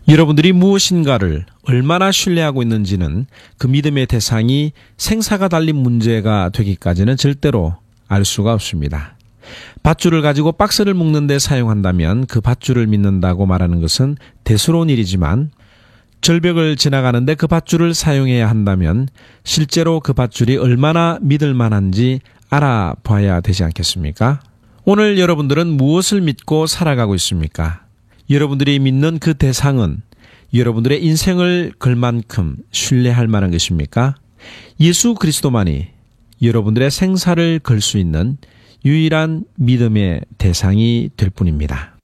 여러분들이 무엇인가를 얼마나 신뢰하고 있는지는 그 믿음의 대상이 생사가 달린 문제가 되기까지는 절대로 알 수가 없습니다. 밧줄을 가지고 박스를 묶는 데 사용한다면 그 밧줄을 믿는다고 말하는 것은 대수로운 일이지만, 절벽을 지나가는데 그 밧줄을 사용해야 한다면 실제로 그 밧줄이 얼마나 믿을 만한지 알아봐야 되지 않겠습니까? 오늘 여러분들은 무엇을 믿고 살아가고 있습니까? 여러분들이 믿는 그 대상은 여러분들의 인생을 걸 만큼 신뢰할 만한 것입니까? 예수 그리스도만이 여러분들의 생사를 걸 수 있는 유일한 믿음의 대상이 될 뿐입니다.